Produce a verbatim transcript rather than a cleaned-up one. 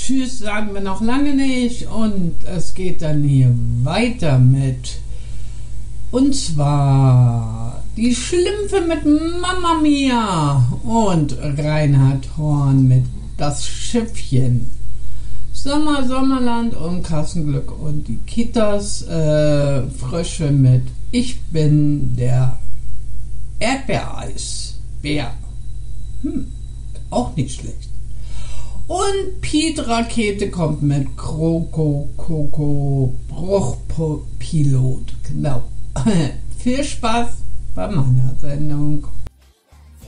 Tschüss sagen wir noch lange nicht und es geht dann hier weiter mit, und zwar die Schlümpfe mit Mamma Mia und Reinhard Horn mit Das Schiffchen. Sommer, Sommerland und Kassenglück und die Kitas äh, Frösche mit Ich bin der Erdbeereisbär. Hm, auch nicht schlecht. Und Piet Rakete kommt mit Kroko Koko Bruchpilot. Genau. Viel Spaß bei meiner Sendung.